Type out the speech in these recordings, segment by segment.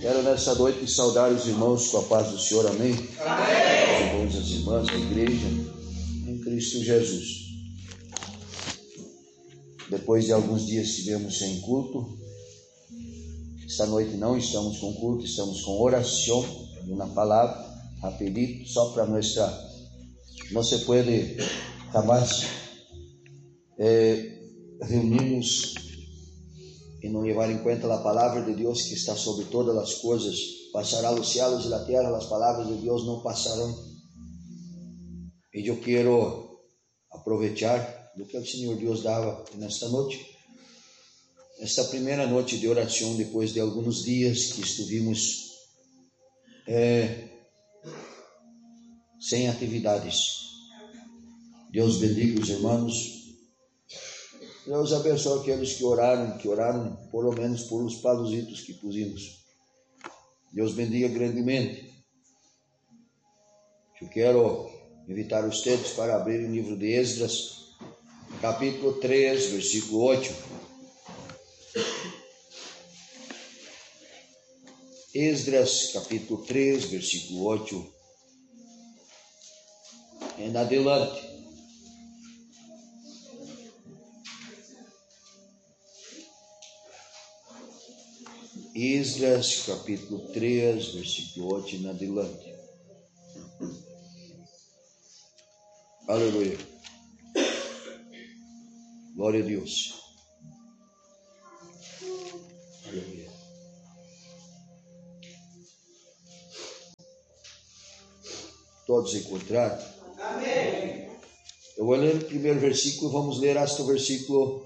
Quero nessa noite saudar os irmãos com a paz do Senhor, amém? Amém. Os irmãos e as irmãs da igreja em Cristo Jesus. Depois de alguns dias estivemos sem culto, esta noite não estamos com culto, estamos com oração, uma palavra, rapidito, só para nuestra, não se pode jamás reunirnos e não levar em conta a palavra de Deus que está sobre todas as coisas. Passará os céus e a terra, as palavras de Deus não passarão. E eu quero aproveitar do que o Senhor Deus dava nesta noite, esta primeira noite de oração, depois de alguns dias que estivemos sem atividades. Deus bendiga os irmãos. Deus abençoe aqueles que oraram pelo menos por os paluzitos que pusimos. Deus bendiga grandemente. Eu quero invitar vocês para abrir o livro de Esdras, capítulo 3, versículo 8. Esdras, capítulo 3, versículo 8. Em adelante. Esdras, capítulo 3, versículo 8 em adelante. Aleluia. Glória a Deus. Aleluia. Todos encontraram? Amém. Eu vou ler o primeiro versículo, vamos ler hasta o versículo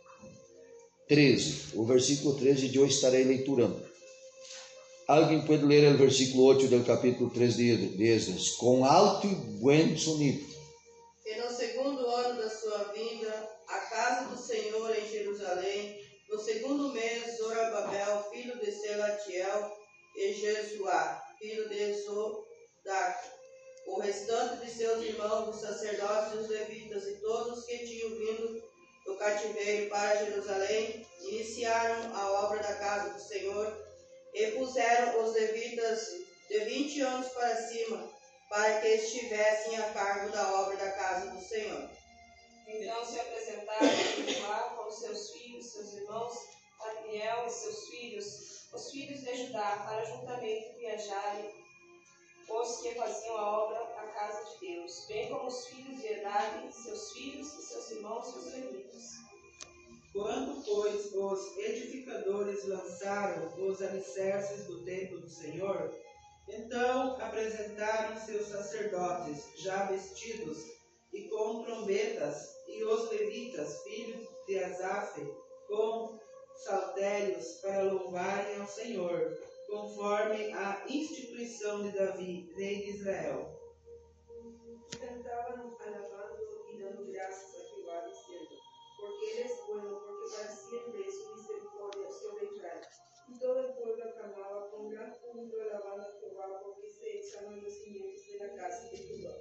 13. O versículo 13 de hoje estarei leiturando. Alguém pode ler o versículo 8 do capítulo 3 de Esdras com alto e bom sonido. E no segundo ano da sua vinda, a casa do Senhor em Jerusalém, no segundo mês, Zorobabel, filho de Selatiel, e Jesuá, filho de Zodac, o restante de seus irmãos, os sacerdotes e os levitas, e todos os que tinham vindo do cativeiro para Jerusalém, iniciaram a obra da casa do Senhor e puseram os levitas de 20 anos para cima, para que estivessem a cargo da obra da casa do Senhor. Então se apresentaram Jesuá com seus filhos, seus irmãos, Adriel e seus filhos, os filhos de Judá, para juntamente viajarem os que faziam a obra da casa de Deus, bem como os filhos de Edade, seus filhos e seus irmãos e os levitas. Quando, pois, os edificadores lançaram os alicerces do templo do Senhor, então apresentaram seus sacerdotes, já vestidos e com trombetas, e os levitas, filhos de Asaf, com saltérios, para louvarem ao Senhor, conforme a instituição de Davi, rei de Israel. Cantaban alabando y dando gracias a Jehová, diciendo: porque Él es bueno, porque para siempre es su misericordia sobre Israel. Y todo el pueblo aclamaba con gran júbilo alabando a Jehová, porque se echaron los cimientos de la casa de Jehová.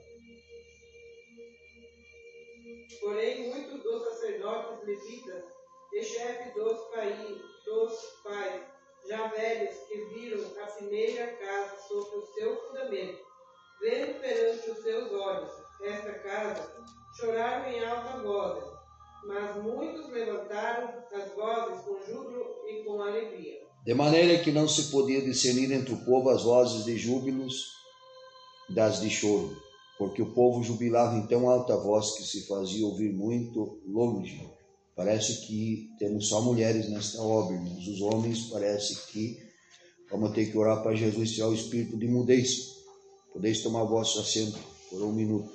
Porém, muitos dos sacerdotes levitas e chefes dos pais, já velhos, que viram a primeira casa sobre o seu fundamento, vendo perante os seus olhos esta casa, choraram em alta voz, mas muitos levantaram as vozes com júbilo e com alegria. De maneira que não se podia discernir entre o povo as vozes de júbilos das de choro, porque o povo jubilava em tão alta voz que se fazia ouvir muito longe. Parece que temos só mulheres nesta obra, irmãos. Os homens parece que vamos ter que orar para Jesus tirar o espírito de mudez. Podeis tomar vosso assento por um minuto.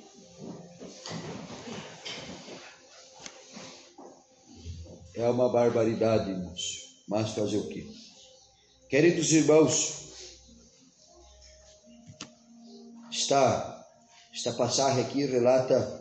É uma barbaridade, irmãos. Mas fazer o quê? Queridos irmãos, esta passagem aqui relata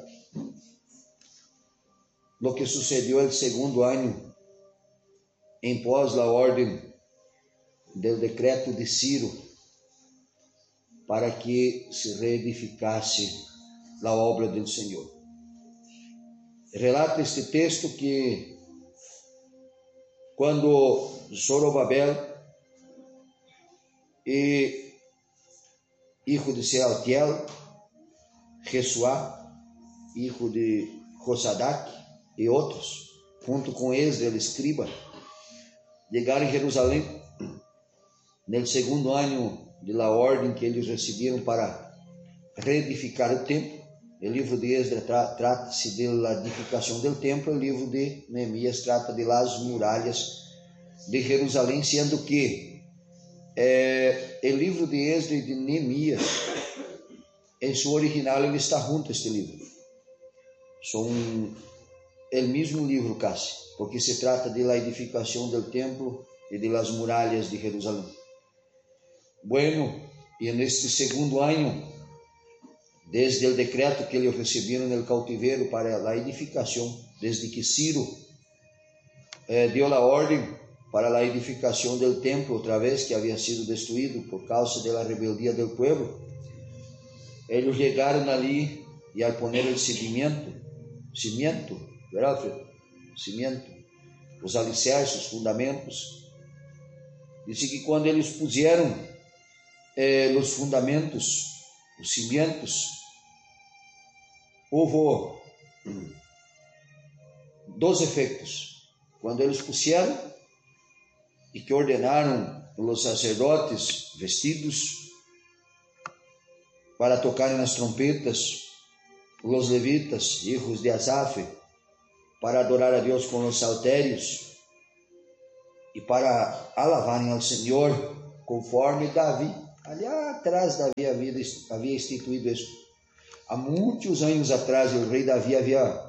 lo que sucedió el segundo año en pos la orden del decreto de Ciro para que se reedificase la obra del Senhor. Relata este texto que quando Zorobabel e hijo de Sealtiel, Jesuá, hijo de Josadac e outros, junto com Esdras, el escriba, chegaram em Jerusalém no segundo ano da ordem que eles receberam para reedificar o templo. O livro de Esdras trata-se da edificação do templo, o livro de Neemias trata de las muralhas de Jerusalém, sendo que o livro de Esdras e de Neemias, em seu original, ele está junto a este livro. São o mesmo livro quase, porque se trata de la edificação do templo e de las muralhas de Jerusalém. Bueno, e neste segundo ano, desde o decreto que eles receberam no cautiveiro para a edificação, desde que Ciro deu a ordem para a edificação do templo, outra vez que havia sido destruído por causa da rebeldia do povo, eles chegaram ali e ao poner o cimento, ¿verdad? Cimento, os alicerces, os fundamentos, disse que quando eles puseram os fundamentos, os cimientos, houve 2 efeitos. Quando eles puseram e que ordenaram os sacerdotes vestidos para tocarem nas trompetas, os levitas, hijos de Asaf, para adorar a Deus com os saltérios e para alabarem ao Senhor, conforme Davi, ali atrás Davi havia instituído isso. Há muitos anos atrás o rei Davi havia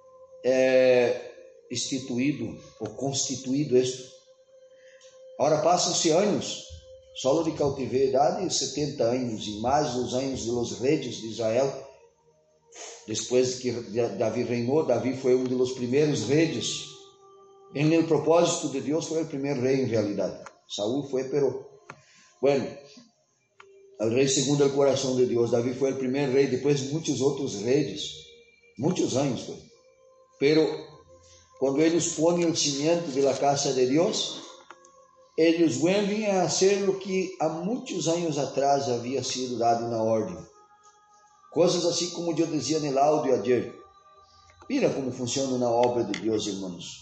instituído ou constituído isso. Ora, passam-se anos, solo de cautividade 70 anos, e mais os anos dos reis de Israel. Depois que Davi reinou, Davi foi um dos primeiros reis. Em el propósito de Deus, foi o primeiro rei em realidade. Saúl foi, pero bueno, o rei segundo o coração de Deus. Davi foi o primeiro rei, depois muitos outros reis, muitos anos foi. Pero quando eles põem o cimento da casa de Deus, eles vuelven a hacer o que há muitos anos atrás havia sido dado na ordem. Coisas assim como eu dizia no áudio ayer. Mira como funciona na obra de Deus, irmãos.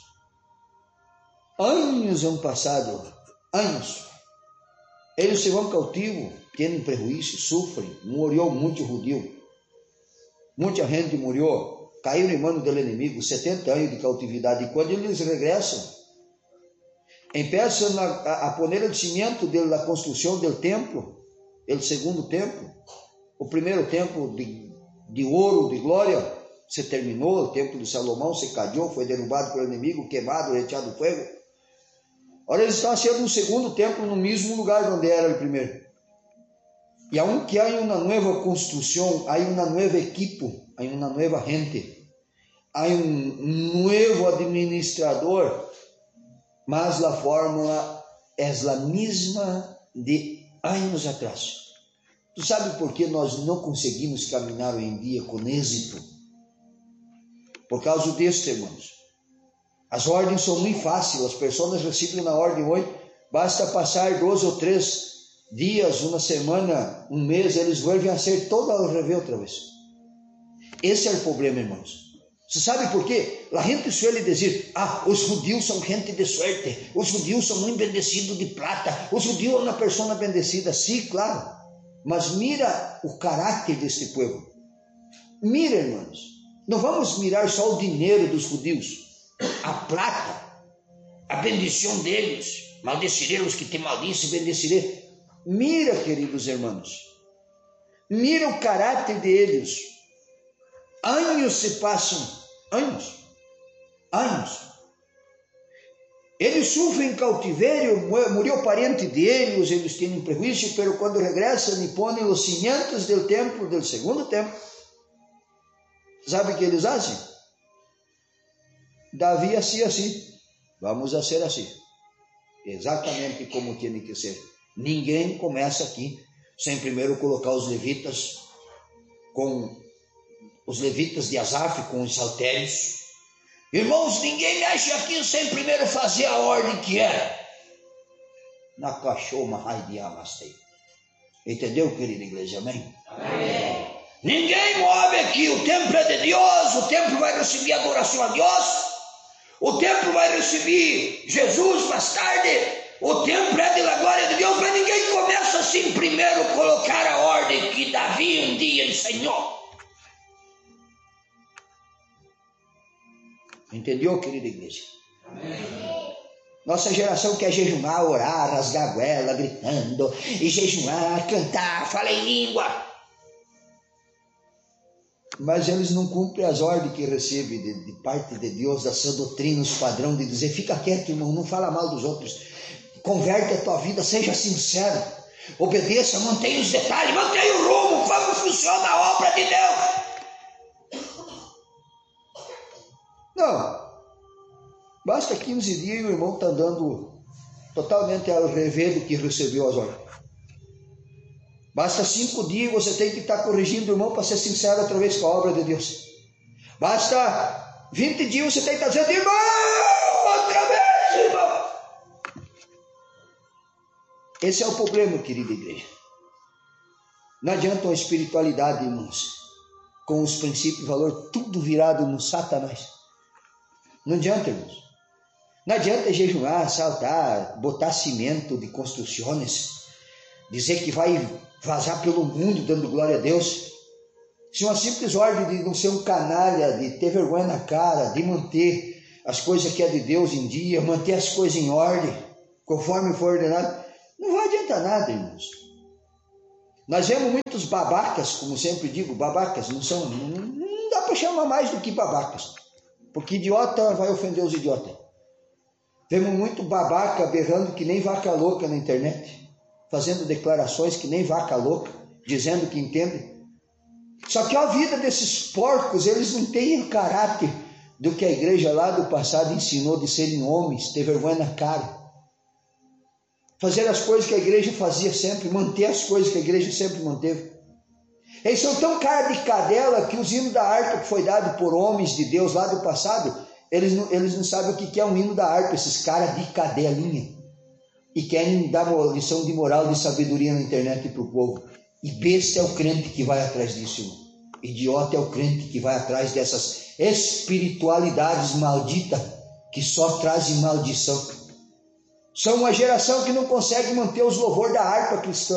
Anos han passado, anos. Eles se vão cativo, têm prejuízo, sofrem. Morreu muito judeu. Muita gente morreu, caiu em mão do inimigo, 70 anos de cautividade. E quando eles regressam, começam a poner o cimento da construção do templo, o segundo templo. O primeiro templo de ouro, de glória, se terminou. O templo de Salomão se caiu, foi derrubado pelo inimigo, queimado, reteado fogo. Agora eles estão fazendo um segundo templo no mesmo lugar onde era o primeiro. E aunque há uma nova construção, há uma nova equipo, há uma nova gente, há um novo administrador, mas a fórmula é a mesma de anos atrás. Tu sabe por que nós não conseguimos caminhar hoje em dia com êxito? Por causa disso, irmãos. As ordens são muito fáceis, as pessoas recebem na ordem hoje, basta passar 2 ou 3 dias, uma semana, um mês, eles voltam a ser todo ao revés outra vez. Esse é o problema, irmãos. Você sabe por quê? A gente suele dizer, os judeus são gente de suerte, os judeus são muito bendecidos de plata, os judeus são uma pessoa bendecida. Sim, claro. Mas mira o caráter deste povo. Mira, irmãos, não vamos mirar só o dinheiro dos judeus, a plata, a bendição deles. Maldecirei os que te maldicem, bendecirei. Mira, queridos irmãos, mira o caráter deles. Anos se passam, anos. Eles sofrem em cautiveiro, morreu parente deles, eles têm prejuízo, mas quando regressam e põem os cimientos do templo, do segundo templo, sabe o que eles fazem? Davi assim, vamos a ser assim, exatamente como tem que ser. Ninguém começa aqui sem primeiro colocar os levitas de Asaf, com os saltérios. Irmãos, ninguém mexe aqui sem primeiro fazer a ordem que era. Na cachorra, ai de amastei. Entendeu, querida igreja? Amém? Amém. Ninguém move aqui, o templo é de Deus, o templo vai receber adoração a Deus, o templo vai receber Jesus mais tarde, o templo é da glória de Deus, mas ninguém começa assim primeiro colocar a ordem que Davi um dia ensinou. Entendeu, querida igreja? Amém. Nossa geração quer jejuar, orar, rasgar a goela, gritando, e jejuar, cantar, falar em língua. Mas eles não cumprem as ordens que recebem de parte de Deus, da sua doutrina, os padrões de dizer, fica quieto, irmão, não fala mal dos outros, converte a tua vida, seja sincero, obedeça, mantenha os detalhes, mantenha o rumo, como funciona a obra de Deus. Não, basta 15 dias e o irmão está andando totalmente ao revés do que recebeu as ordens. Basta 5 dias e você tem que estar corrigindo o irmão para ser sincero outra vez com a obra de Deus. Basta 20 dias você tem que estar dizendo, irmão, outra vez, irmão. Esse é o problema, querida igreja. Não adianta uma espiritualidade, irmãos, com os princípios e valor tudo virado no Satanás. Não adianta, irmãos. Não adianta jejuar, saltar, botar cimento de construções, dizer que vai vazar pelo mundo dando glória a Deus. Se uma simples ordem de não ser um canalha, de ter vergonha na cara, de manter as coisas que é de Deus em dia, manter as coisas em ordem, conforme for ordenado, não vai adiantar nada, irmãos. Nós vemos muitos babacas, como sempre digo, babacas, não dá para chamar mais do que babacas, porque idiota vai ofender os idiotas. Vemos muito babaca berrando que nem vaca louca na internet, fazendo declarações que nem vaca louca, dizendo que entende. Só que a vida desses porcos, eles não têm o caráter do que a igreja lá do passado ensinou de serem homens, ter vergonha na cara. Fazer as coisas que a igreja fazia sempre, manter as coisas que a igreja sempre manteve. Eles são tão cara de cadela que os hinos da harpa que foi dado por homens de Deus lá do passado, eles não sabem o que é um hino da harpa, esses caras de cadelinha. E querem dar uma lição de moral, de sabedoria na internet para o povo. E besta é o crente que vai atrás disso, irmão. Idiota é o crente que vai atrás dessas espiritualidades malditas que só trazem maldição. São uma geração que não consegue manter os louvores da harpa cristã.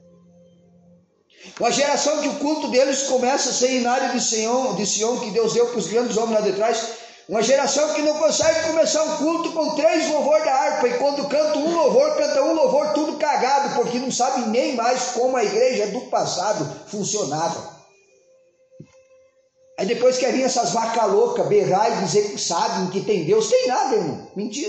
Uma geração que o culto deles começa a ser inário de Sião, que Deus deu para os grandes homens lá de trás. Uma geração que não consegue começar um culto com 3 louvores da harpa, e quando canta um louvor tudo cagado, porque não sabe nem mais como a igreja do passado funcionava. Aí depois quer vir essas vacas loucas, berrar e dizer que sabem que tem Deus. Tem nada, irmão.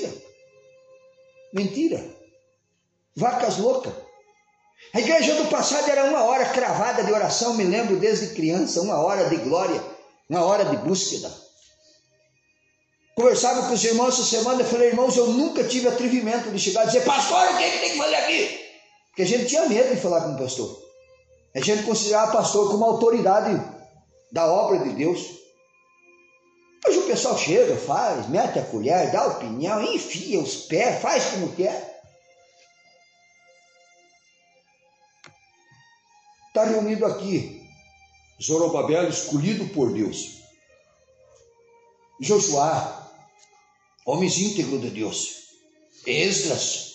Mentira. Vacas loucas. A igreja do passado era 1 hora cravada de oração, me lembro desde criança, 1 hora de glória, 1 hora de búsqueda. Conversava com os irmãos essa semana, eu falei, irmãos, eu nunca tive atrevimento de chegar e dizer, pastor, o que é que tem que fazer aqui? Porque a gente tinha medo de falar com o pastor. A gente considerava o pastor como autoridade da obra de Deus. Hoje o pessoal chega, faz, mete a colher, dá opinião, enfia os pés, faz como quer. Está reunido aqui Zorobabel, escolhido por Deus. Josué, homens íntegros de Deus. Esdras.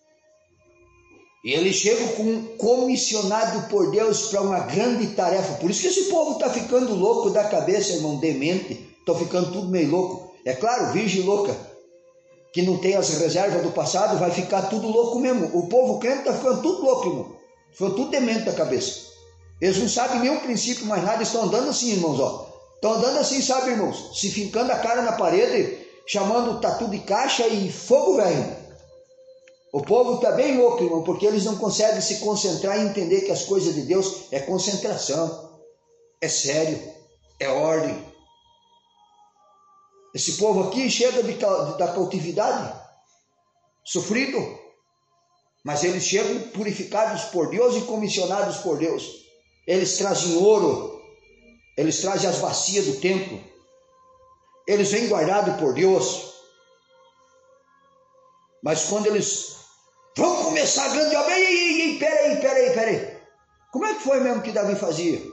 E eles chegam comissionado por Deus para uma grande tarefa. Por isso que esse povo está ficando louco da cabeça, irmão, demente. Estão ficando tudo meio louco. É claro, virgem louca, que não tem as reservas do passado, vai ficar tudo louco mesmo. O povo crente está ficando tudo louco, irmão. Ficando tudo demente da cabeça. Eles não sabem nenhum princípio mais nada, estão andando assim, irmãos, ó. Estão andando assim, sabe, irmãos? Se fincando a cara na parede, chamando tatu de caixa e fogo velho. O povo está bem louco, irmão, porque eles não conseguem se concentrar e entender que as coisas de Deus é concentração, é sério, é ordem. Esse povo aqui chega da cautividade, sofrido, mas eles chegam purificados por Deus e comissionados por Deus. Eles trazem ouro, eles trazem as bacias do templo, eles vêm guardados por Deus. Mas quando eles vão começar a grande obra, peraí, Como é que foi mesmo que Davi fazia?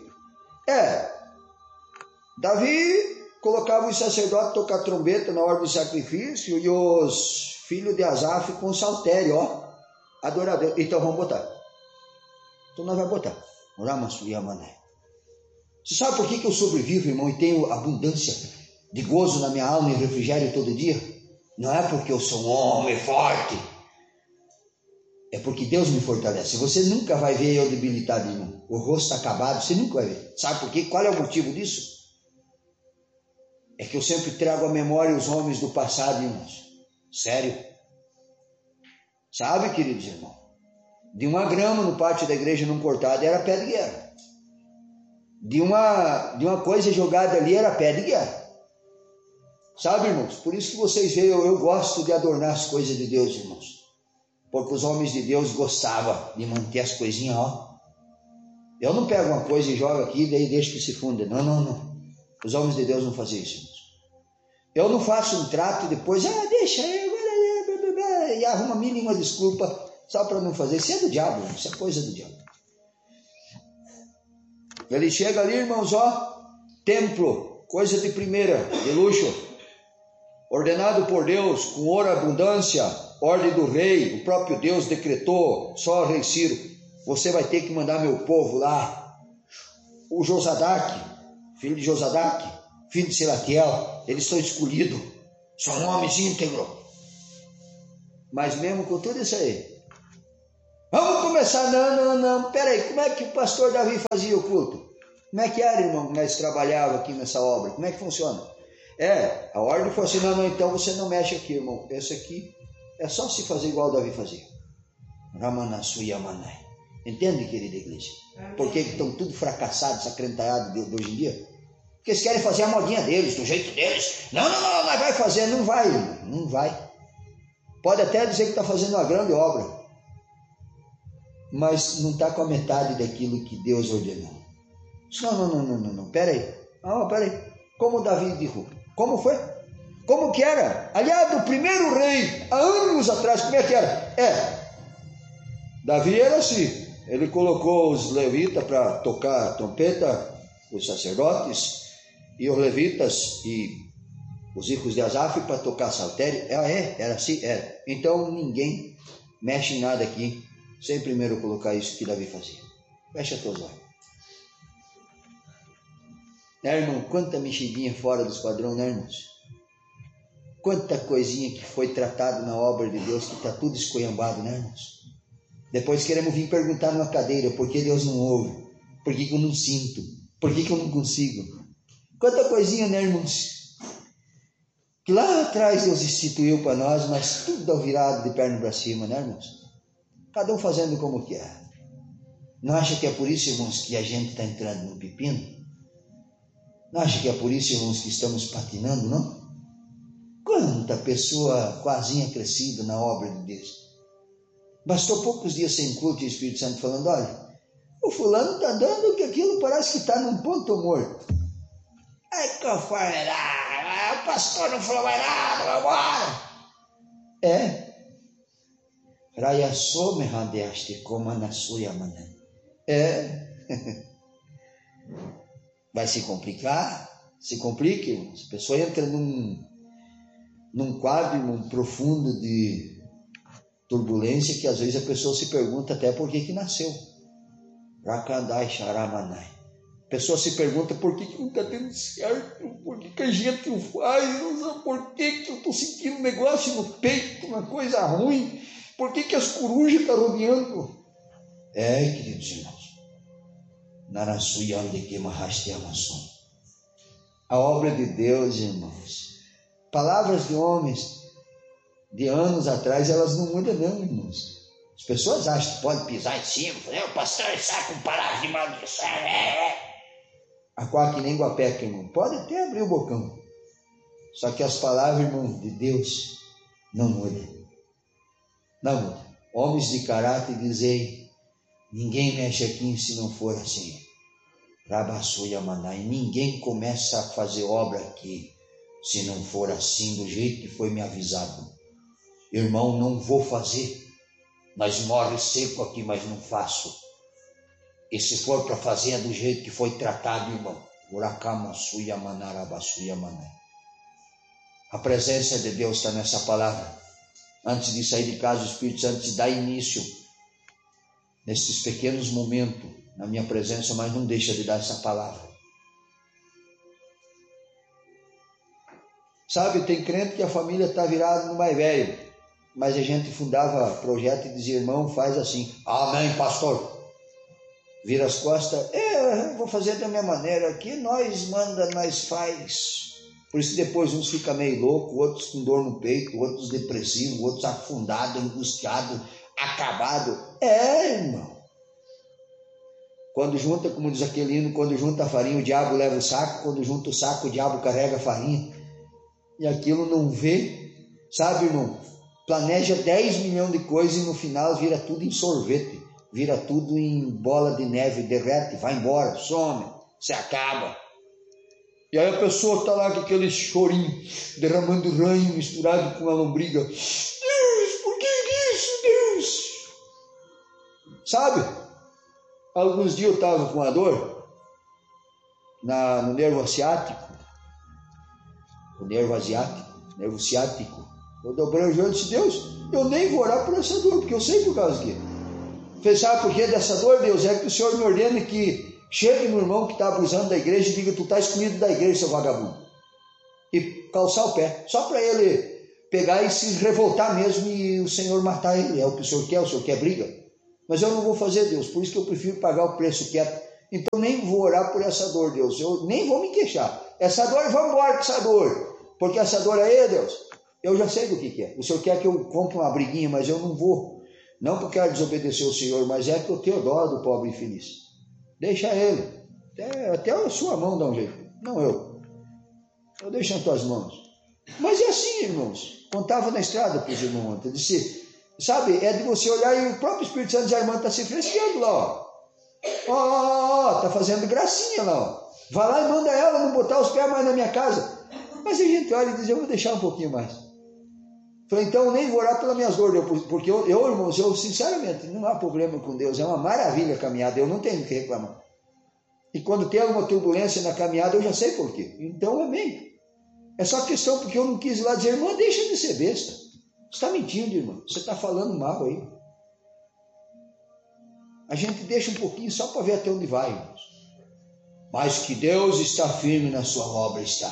Davi colocava os sacerdotes a tocar trombeta na hora do sacrifício e os filhos de Asaf com saltério, adorar a Deus. Então vamos botar. Então nós vamos botar. Você sabe por que eu sobrevivo, irmão, e tenho abundância de gozo na minha alma e refrigério todo dia? Não é porque eu sou um homem forte. É porque Deus me fortalece. Você nunca vai ver eu debilitado, irmão. O rosto acabado, você nunca vai ver. Sabe por quê? Qual é o motivo disso? É que eu sempre trago à memória os homens do passado, irmãos. Sério. Sabe, queridos irmãos? De uma grama no pátio da igreja não cortada era pé de guerra. De uma coisa jogada ali era pé de guerra. Sabe, irmãos? Por isso que vocês veem, eu gosto de adornar as coisas de Deus, irmãos. Porque os homens de Deus gostavam de manter as coisinhas, Eu não pego uma coisa e jogo aqui e daí deixo que se funda. Não. Os homens de Deus não faziam isso, irmãos. Eu não faço um trato e depois, deixa aí, e arruma a mínima desculpa só para não fazer. Isso é do diabo, irmão. Isso é coisa do diabo. Ele chega ali, irmãos, templo, coisa de primeira, de luxo, ordenado por Deus, com ouro abundância, ordem do rei, o próprio Deus decretou, só o rei Ciro, você vai ter que mandar meu povo lá. O Josadaque, filho de Josadaque, filho de Selatiel, eles são escolhidos, são homens íntegros. Mas mesmo com tudo isso aí, vamos começar, não, peraí, como é que o pastor Davi fazia o culto? Como é que era, irmão, que nós trabalhávamos aqui nessa obra? Como é que funciona? A ordem foi assim, não, então você não mexe aqui, irmão, esse aqui é só se fazer igual Davi fazia. Ramanassu Yamanai. Entende, querida igreja? Por que estão tudo fracassados, sacrentados de hoje em dia? Porque eles querem fazer a modinha deles, do jeito deles. Não, mas vai fazer, não vai, irmão, não vai. Pode até dizer que está fazendo uma grande obra, mas não está com a metade daquilo que Deus ordenou. Não, peraí. Como Davi dijo? Como foi? Como que era? Aliás, do primeiro rei, há anos atrás, como é que era? Davi era assim, ele colocou os levitas para tocar trompeta, os sacerdotes, e os levitas e os filhos de Asaf para tocar saltério. Era assim, era. Então ninguém mexe em nada aqui, sem primeiro colocar isso que Davi fazia. Fecha teus olhos. Irmão, quanta mexidinha fora dos padrões, né, irmãos? Quanta coisinha que foi tratada na obra de Deus, que está tudo esculhambado, né, irmãos? Depois queremos vir perguntar numa cadeira, por que Deus não ouve? Por que eu não sinto? Por que eu não consigo? Quanta coisinha, né, irmãos? Que lá atrás Deus instituiu para nós, mas tudo ao virado de perna para cima, né, irmãos? Cada um fazendo como quer. Não acha que é por isso, irmãos, que a gente está entrando no pepino? Não acha que é por isso, irmãos, que estamos patinando, não? Quanta pessoa quasinha crescida na obra de Deus. Bastou poucos dias sem culto e o Espírito Santo falando, olha, o fulano está dando que aquilo parece que está num ponto morto. Ai, que eu falei, o pastor não falou mais nada, vai embora. Rayasome handeaste como na sua mané. Vai se complicar? Se complica, irmãos. A pessoa entra num quadro profundo de turbulência que às vezes a pessoa se pergunta até por que nasceu. Rakandai Sharamanai. A pessoa se pergunta por que não está dando certo, por que a gente não faz, por que eu estou sentindo um negócio no peito, uma coisa ruim, por que as corujas estão rodeando? Queridos irmãos, a obra de Deus, irmãos, palavras de homens de anos atrás, elas não mudam não, irmãos. As pessoas acham que pode pisar em cima, fazer o pastor sai com palavras de maldição, a qual que nem guapeca, irmão, pode até abrir o bocão, só que as palavras, irmão, de Deus não mudam, não mudam. Homens de caráter dizem, ninguém mexe aqui se não for assim. Rabassu Yamanai, ninguém começa a fazer obra aqui se não for assim, do jeito que foi me avisado. Irmão, não vou fazer, mas morre seco aqui, mas não faço. E se for para fazer é do jeito que foi tratado, irmão. Urakama suya manaraba suya manai. A presença de Deus está nessa palavra. Antes de sair de casa, o Espírito Santo te dá início nesses pequenos momentos na minha presença, mas não deixa de dar essa palavra. Sabe, tem crente que a família está virada no mais velho, mas a gente fundava projeto e dizia, irmão, faz assim. Amém, pastor. Vira as costas, eu vou fazer da minha maneira aqui, nós manda, nós faz. Por isso depois uns ficam meio loucos, outros com dor no peito, outros depressivos, outros afundados, angustiados, acabados. Irmão. Quando junta, como diz aquele hino, quando junta a farinha o diabo leva o saco, quando junta o saco o diabo carrega a farinha. E aquilo não vê, sabe, irmão? Planeja 10 milhões de coisas e no final vira tudo em sorvete. Vira tudo em bola de neve, derrete, vai embora, some, se acaba. E aí a pessoa está lá com aquele chorinho, derramando ranho misturado com a lombriga. Deus, por que isso, Deus? Sabe? Alguns dias eu estava com uma dor no nervo asiático. O nervo asiático, nervo ciático. Eu dobrei o joelho e disse, Deus, eu nem vou orar por essa dor, porque eu sei por causa que. Sabe por que dessa dor, Deus? É que o Senhor me ordena que chegue no irmão que está abusando da igreja e diga, tu está excluído da igreja, seu vagabundo. E calçar o pé, só para ele pegar e se revoltar mesmo e o Senhor matar ele. É o que o Senhor quer briga. Mas eu não vou fazer, Deus, por isso que eu prefiro pagar o preço quieto. Então nem vou orar por essa dor, Deus, eu nem vou me queixar. Essa dor, vamos embora com essa dor, porque essa dor aí, Deus, eu já sei do que é. O Senhor quer que eu compre uma briguinha, mas eu não vou. Não porque eu quero desobedecer o Senhor, mas é que eu tenho dó do pobre infeliz. Deixa ele. Até a sua mão dá um jeito. Não eu. Eu deixo nas tuas mãos. Mas é assim, irmãos. Contava na estrada para os irmãos ontem. Disse, sabe, é de você olhar e o próprio Espírito Santo diz, a irmã está se fresqueando lá, ó. Está fazendo gracinha lá, ó. Vai lá e manda ela não botar os pés mais na minha casa. Mas a gente olha e diz, eu vou deixar um pouquinho mais. Falei, então eu nem vou orar pelas minhas dores, porque eu, irmãos, eu sinceramente, não há problema com Deus, é uma maravilha a caminhada, eu não tenho o que reclamar. E quando tem alguma turbulência na caminhada, eu já sei por quê. Então, amém. É só questão porque eu não quis ir lá dizer, irmão, deixa de ser besta. Você está mentindo, irmão, você está falando mal aí. A gente deixa um pouquinho só para ver até onde vai, irmãos. Mas que Deus está firme na sua obra, está.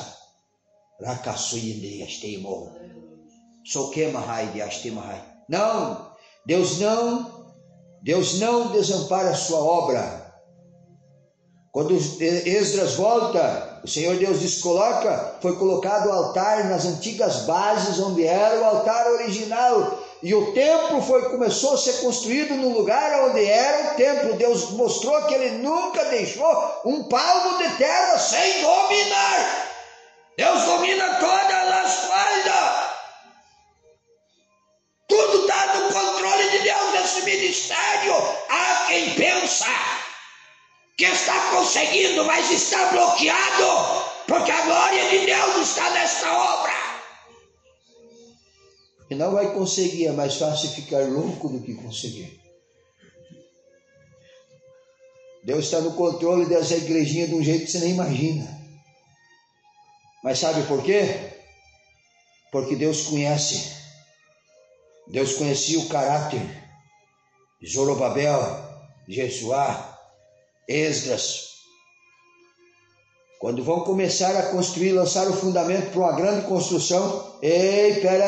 Não, Deus não desampara a sua obra. Quando Esdras volta, o Senhor Deus diz, foi colocado o altar nas antigas bases onde era o altar original. E o templo começou a ser construído no lugar onde era o templo. Deus mostrou que ele nunca deixou um palmo de terra sem dominar. Deus domina todas as coisas. Tudo está no controle de Deus nesse ministério. Há quem pensa que está conseguindo, mas está bloqueado, porque a glória de Deus está nesta obra. E não vai conseguir, é mais fácil ficar louco do que conseguir. Deus está no controle dessa igrejinha de um jeito que você nem imagina. Mas sabe por quê? Porque Deus conhece. Deus conhecia o caráter de Zorobabel, Jesuá, Esdras. Quando vão começar a construir, lançar o fundamento para uma grande construção, espera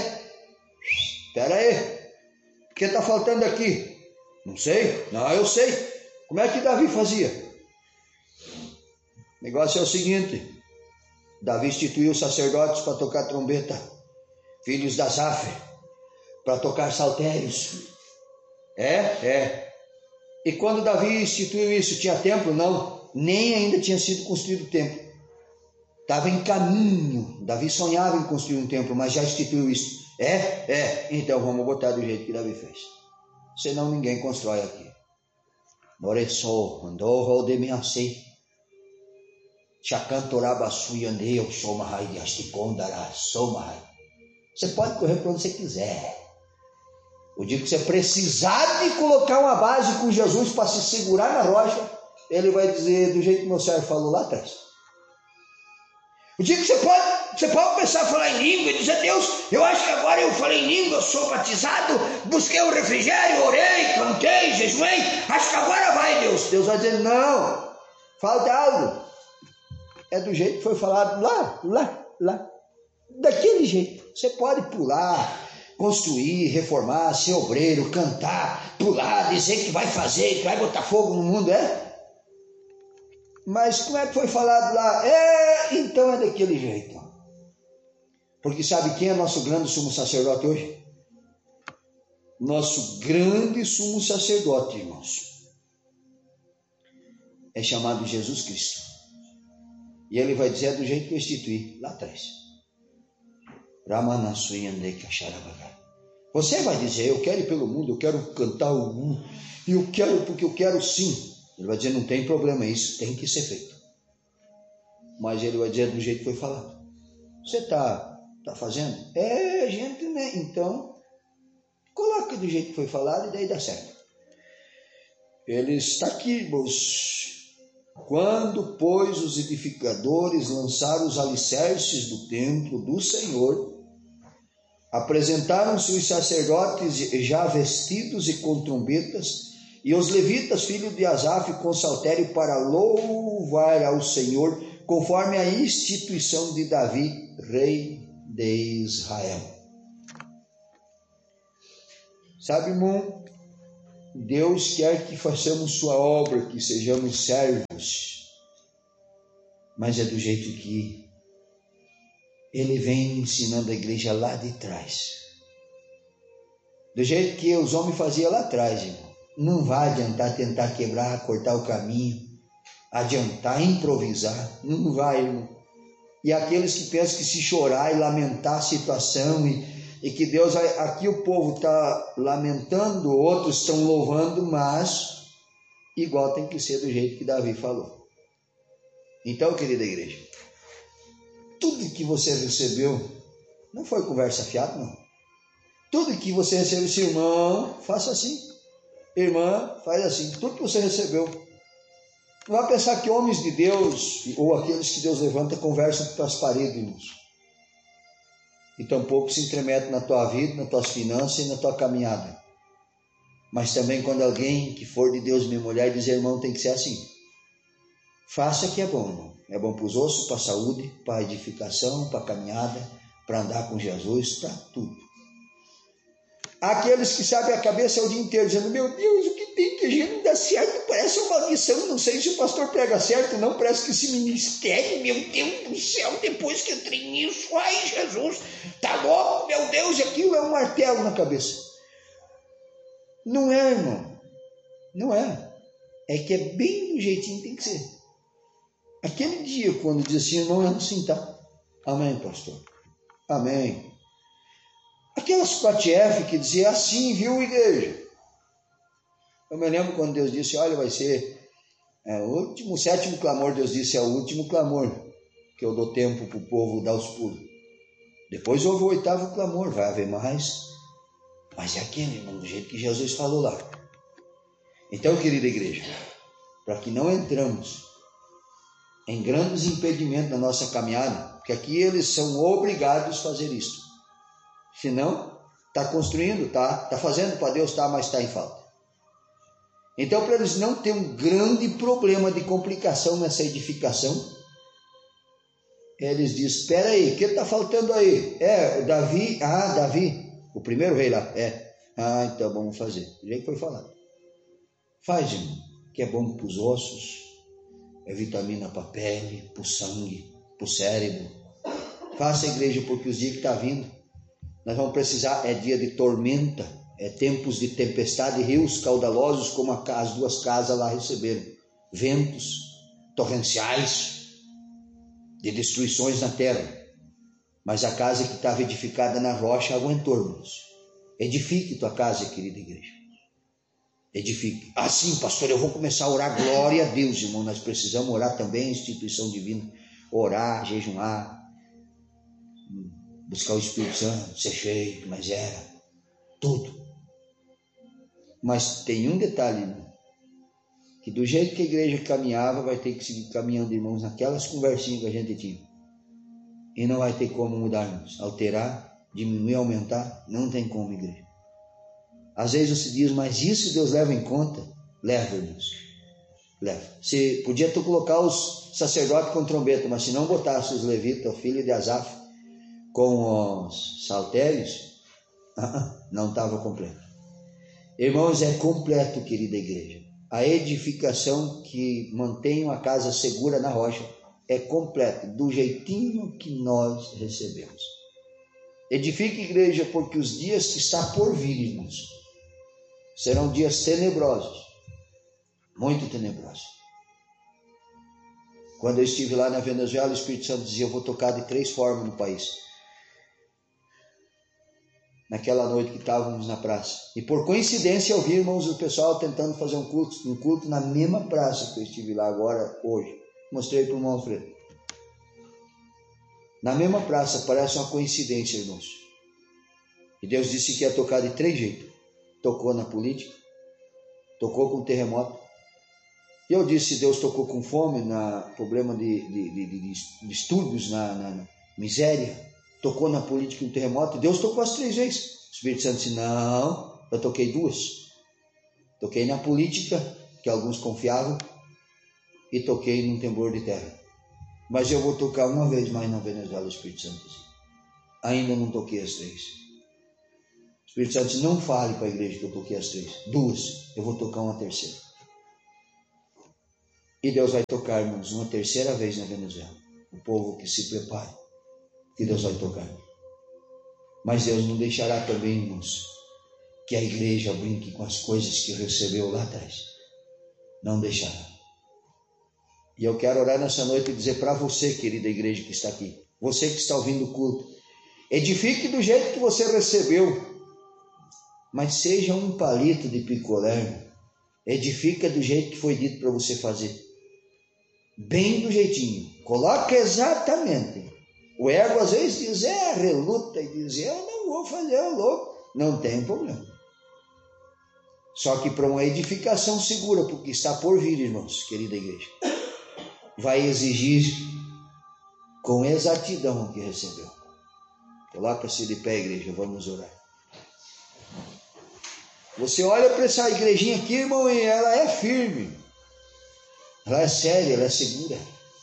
aí, o que está faltando aqui? Não sei, não, eu sei. Como é que Davi fazia? O negócio é o seguinte, Davi instituiu sacerdotes para tocar trombeta, filhos da Asaf, para tocar saltérios. E quando Davi instituiu isso, tinha templo? Não, nem ainda tinha sido construído o templo. Estava em caminho. Davi sonhava em construir um templo, mas já instituiu isso. Então vamos botar do jeito que Davi fez. Senão ninguém constrói aqui. Moreçou, andou, rodemiacei. Chacantorabassuiandeu, somahai de asticondara, somahai. Você pode correr para onde você quiser. O dia que você precisar de colocar uma base com Jesus para se segurar na rocha, ele vai dizer do jeito que meu servo falou lá atrás. O dia que você pode começar a falar em língua e dizer: Deus, eu acho que agora eu falei em língua, eu sou batizado, busquei o refrigério, orei, cantei, jejuei, acho que agora vai, Deus. Deus vai dizer: não, falta algo. É do jeito que foi falado lá. Daquele jeito. Você pode pular, construir, reformar, ser obreiro, cantar, pular, dizer que vai fazer, que vai botar fogo no mundo, Mas como é que foi falado lá? Então é daquele jeito. Porque sabe quem é nosso grande sumo sacerdote hoje? Nosso grande sumo sacerdote, irmãos, é chamado Jesus Cristo. E ele vai dizer do jeito que eu instituí lá atrás. Você vai dizer: eu quero ir pelo mundo, eu quero cantar o mundo, e eu quero porque eu quero sim. Ele vai dizer: não tem problema, isso tem que ser feito. Mas ele vai dizer do jeito que foi falado. Você está fazendo? Gente, né? Então, coloca do jeito que foi falado e daí dá certo. Ele está aqui, irmãos. Quando, pois, os edificadores lançaram os alicerces do templo do Senhor, apresentaram-se os sacerdotes já vestidos e com trombetas, e os levitas, filhos de Asaf, com saltério, para louvar ao Senhor, conforme a instituição de Davi, rei de Israel. Sabe, irmão, Deus quer que façamos sua obra, que sejamos servos, mas é do jeito que Ele vem ensinando a igreja lá de trás. Do jeito que os homens faziam lá atrás, irmão. Não vai adiantar tentar quebrar, cortar o caminho, adiantar, improvisar. Não vai, irmão. E aqueles que pensam que se chorar e lamentar a situação e que Deus, aqui o povo está lamentando, outros estão louvando, mas igual tem que ser do jeito que Davi falou. Então, querida igreja, tudo que você recebeu não foi conversa fiada, não. Tudo que você recebeu, seu irmão, faça assim. Irmã, faz assim. Tudo que você recebeu. Não vai pensar que homens de Deus, ou aqueles que Deus levanta, conversam para as paredes, irmãos. E tampouco se intromete na tua vida, nas tuas finanças e na tua caminhada. Mas também quando alguém que for de Deus me olhar e dizer: irmão, tem que ser assim. Faça que é bom, irmão. É bom para os ossos, para a saúde, para a edificação, para a caminhada, para andar com Jesus, para tudo. Aqueles que sabem a cabeça o dia inteiro, dizendo: meu Deus, o que tem que a gente não dá certo? Parece uma maldição, não sei se o pastor prega certo, não, parece que esse ministério, meu Deus do céu, depois que eu entrei nisso, ai Jesus, tá louco, meu Deus, aquilo é um martelo na cabeça. Não é, irmão, não é. É que é bem do jeitinho que tem que ser. Aquele dia, quando diz assim: irmão, é assim, tá? Amém, pastor. Amém. Aquelas 4F que dizia assim, viu, igreja? Eu me lembro quando Deus disse: olha, vai ser o sétimo clamor. Deus disse: é o último clamor, que eu dou tempo para o povo dar os pulos. Depois houve o 8º clamor, vai haver mais. Mas é aquele, irmão, do jeito que Jesus falou lá. Então, querida igreja, para que não entramos em grandes impedimentos na nossa caminhada, porque aqui eles são obrigados a fazer isso. Senão, está construindo, está fazendo para Deus, mas está em falta. Então, para eles não terem um grande problema de complicação nessa edificação, eles dizem: espera aí, o que está faltando aí? Davi, o primeiro rei lá. Então vamos fazer. Do jeito que foi falado. Faz, irmão, que é bom para os ossos, é vitamina para a pele, para o sangue, para o cérebro. Faça, igreja, porque os dias que estão vindo, nós vamos precisar, é dia de tormenta, é tempos de tempestade, rios caudalosos, como as 2 casas lá receberam. Ventos torrenciais, de destruições na terra. Mas a casa que estava edificada na rocha aguentou, irmãos. Edifique tua casa, querida igreja. Edifique. Sim, pastor, eu vou começar a orar. Glória a Deus, irmão. Nós precisamos orar também, instituição divina. Orar, jejuar, buscar o Espírito Santo, ser cheio, mas tudo. Mas tem um detalhe, irmão, que do jeito que a igreja caminhava, vai ter que seguir caminhando, irmãos, naquelas conversinhas que a gente tinha. E não vai ter como mudarmos, alterar, diminuir, aumentar, não tem como, igreja. Às vezes você diz, mas isso Deus leva em conta? Leva, irmãos. Leva. Você podia tu colocar os sacerdotes com trombeta, mas se não botasse os levitas, o filho de Asaf, com os saltérios, não estava completo. Irmãos, é completo, querida igreja. A edificação que mantém uma casa segura na rocha é completa, do jeitinho que nós recebemos. Edifique, igreja, porque os dias que está por vir, irmãos, serão dias tenebrosos, muito tenebrosos. Quando eu estive lá na Venezuela, o Espírito Santo dizia, eu vou tocar de 3 formas no país. Naquela noite que estávamos na praça. E por coincidência eu vi, irmãos, o pessoal tentando fazer um culto na mesma praça que eu estive lá agora, hoje. Mostrei para o irmão Alfredo. Na mesma praça, parece uma coincidência, irmãos. E Deus disse que ia tocar de 3 jeitos. Tocou na política, tocou com terremoto. E eu disse, Deus tocou com fome, na problema de distúrbios, na miséria. Tocou na política um terremoto, Deus tocou as 3 vezes. O Espírito Santo disse, não, eu toquei 2. Toquei na política, que alguns confiavam, e toquei num temblor de terra. Mas eu vou tocar uma vez mais na Venezuela, o Espírito Santo disse. Ainda não toquei as 3. O Espírito Santo disse, não fale para a igreja que eu toquei as 3. 2, eu vou tocar uma terceira. E Deus vai tocar, irmãos, uma terceira vez na Venezuela. O povo que se prepare, que Deus vai tocar. Mas Deus não deixará também, irmãos, que a igreja brinque com as coisas que recebeu lá atrás. Não deixará. E eu quero orar nessa noite e dizer para você, querida igreja que está aqui, você que está ouvindo o culto, edifique do jeito que você recebeu, mas seja um palito de picolé, edifica do jeito que foi dito para você fazer, bem do jeitinho, coloca exatamente. O ego às vezes diz, reluta e diz, eu não vou fazer, é louco. Não tem problema. Só que para uma edificação segura, porque está por vir, irmãos, querida igreja, vai exigir com exatidão o que recebeu. Coloca-se de pé, igreja, vamos orar. Você olha para essa igrejinha aqui, irmão, e ela é firme. Ela é séria, ela é segura.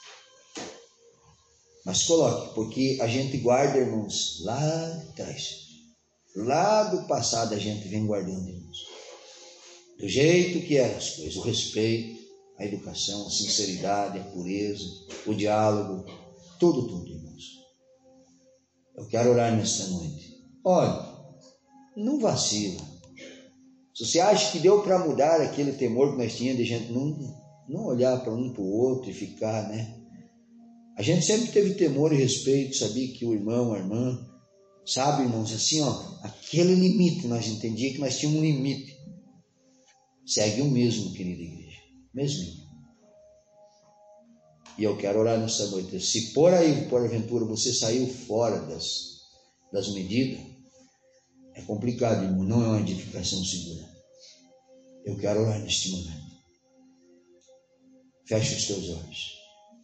Mas coloque, porque a gente guarda, irmãos, lá atrás. Lá do passado a gente vem guardando, irmãos. Do jeito que eram as coisas, o respeito, a educação, a sinceridade, a pureza, o diálogo, tudo, irmãos. Eu quero orar nesta noite. Olha, não vacila. Se você acha que deu para mudar aquele temor que nós tínhamos de gente não olhar para um para o outro e ficar, né? A gente sempre teve temor e respeito, sabia que o irmão, a irmã, sabe, irmãos, assim, aquele limite, nós entendíamos que nós tínhamos um limite. Segue o mesmo, querida igreja, mesmo. E eu quero orar nessa noite. Se por aventura, você saiu fora das medidas, é complicado, irmão, não é uma edificação segura. Eu quero orar neste momento. Feche os teus olhos.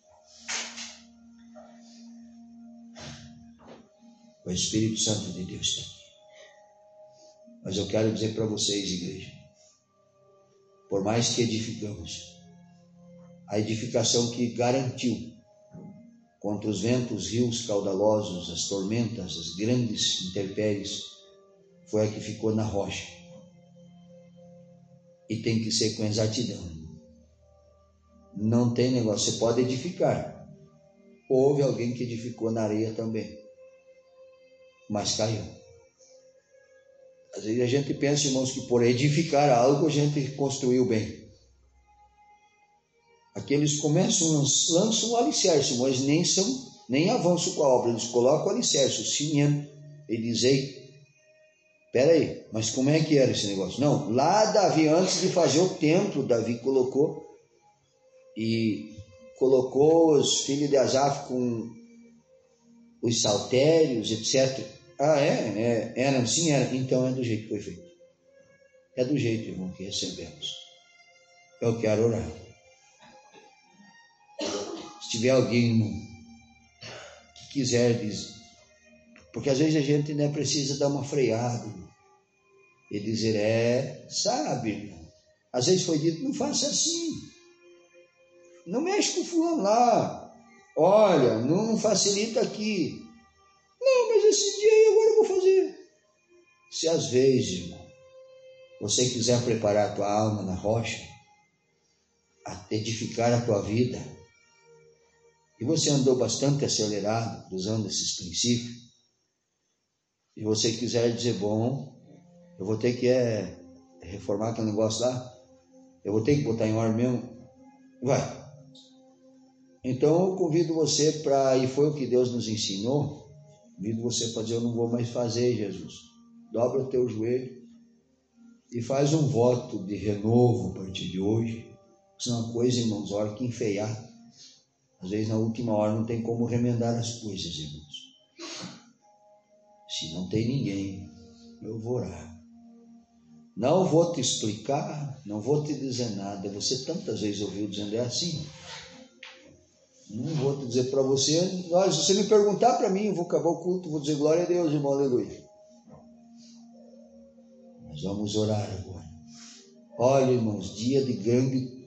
O Espírito Santo de Deus está aqui. Mas eu quero dizer para vocês, igreja, por mais que edificamos, a edificação que garantiu contra os ventos, rios caudalosos, as tormentas, as grandes intempéries, foi a que ficou na rocha. E tem que ser com exatidão. Não tem negócio, você pode edificar. Houve alguém que edificou na areia também, mas caiu. Às vezes a gente pensa, irmãos, que por edificar algo a gente construiu bem. Aqueles começam, lançam o alicerce, mas nem avançam com a obra. Eles colocam o alicerce, o cimento, e dizem, espera aí, mas como é que era esse negócio? Não, lá Davi, antes de fazer o templo, Davi colocou os filhos de Asaf com os saltérios, etc. Era assim? Era. Então é do jeito que foi feito. É do jeito, irmão, que recebemos. Eu quero orar. Se tiver alguém, irmão, que quiser dizer, porque às vezes a gente, né, precisa dar uma freada, irmão, e dizer, sabe, irmão, às vezes foi dito, não faça assim, não mexe com o fulano lá, olha, não facilita aqui, não, mas esse dia aí agora eu vou fazer. Se às vezes, irmão, você quiser preparar a tua alma na rocha, edificar a tua vida, e você andou bastante acelerado usando esses princípios, e você quiser dizer, bom, eu vou ter que reformar aquele negócio lá, eu vou ter que botar em ordem mesmo, vai. Então eu convido você para, e foi o que Deus nos ensinou, convido você para dizer, eu não vou mais fazer, Jesus. Dobra o teu joelho e faz um voto de renovo a partir de hoje. Isso é uma coisa, irmãos, a hora que enfeiar. Às vezes na última hora não tem como remendar as coisas, irmãos. Se não tem ninguém, eu vou orar. Não vou te explicar, não vou te dizer nada. Você tantas vezes ouviu dizendo, é assim. Não vou te dizer para você, olha, se você me perguntar para mim, eu vou acabar o culto, vou dizer glória a Deus, irmão, aleluia. Nós vamos orar agora. Olha, irmãos, dia de grande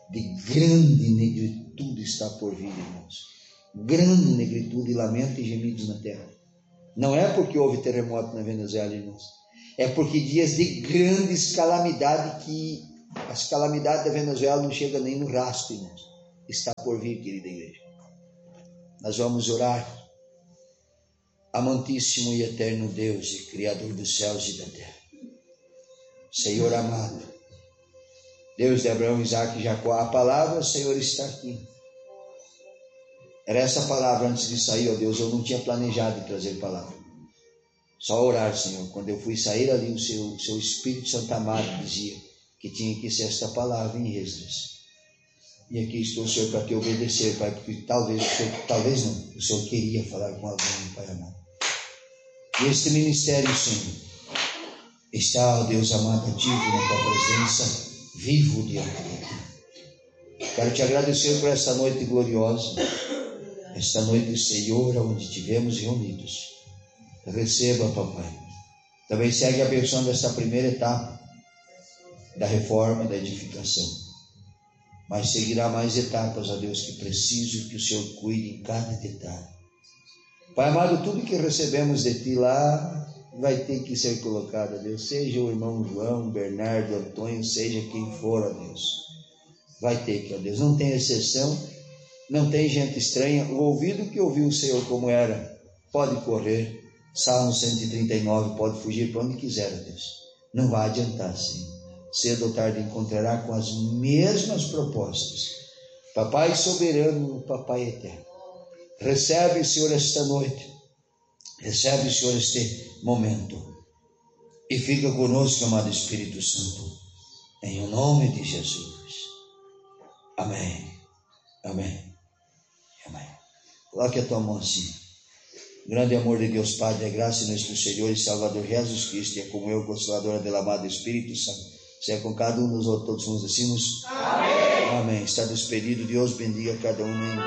negritude está por vir, irmãos. Grande negritude, lamento e gemidos na terra. Não é porque houve terremoto na Venezuela, irmãos. É porque dias de grandes calamidades, que as calamidades da Venezuela não chegam nem no rastro, irmãos. Está por vir, querida igreja. Nós vamos orar. Amantíssimo e eterno Deus e Criador dos céus e da terra. Senhor amado, Deus de Abraão, Isaque e Jacó, a palavra, Senhor, está aqui. Era essa palavra antes de sair, ó Deus, eu não tinha planejado trazer palavra. Só orar, Senhor. Quando eu fui sair ali, o seu Espírito Santo amado dizia que tinha que ser esta palavra em Esdras. E aqui estou, Senhor, para te obedecer, Pai, porque talvez não, o Senhor queria falar com alguém, Pai amado. E este ministério, Senhor, está, ó Deus amado, ativo na tua presença, vivo diante de ti. Quero te agradecer por esta noite gloriosa, esta noite, Senhor, onde estivemos reunidos. Receba, papai. Também segue abençoando esta primeira etapa da reforma e da edificação. Mas seguirá mais etapas, ó Deus, que preciso que o Senhor cuide em cada detalhe. Pai amado, tudo que recebemos de ti lá vai ter que ser colocado, ó Deus. Seja o irmão João, Bernardo, Antônio, seja quem for, ó Deus. Vai ter que, ó Deus. Não tem exceção, não tem gente estranha. O ouvido que ouviu o Senhor como era, pode correr. Salmo 139, pode fugir para onde quiser, ó Deus. Não vai adiantar, Senhor. Cedo ou tarde encontrará com as mesmas propostas. Papai soberano, Papai eterno. Recebe, Senhor, esta noite. Recebe, Senhor, este momento. E fica conosco, amado Espírito Santo. Em o nome de Jesus. Amém. Amém. Amém. Coloque a tua mão assim. Grande amor de Deus Padre, a graça de nosso Senhor e Salvador Jesus Cristo, e é como eu, Consoladora do amado Espírito Santo, seja com cada um dos outros, todos nós decimos amém. Amém. Está despedido, Deus bendiga cada um.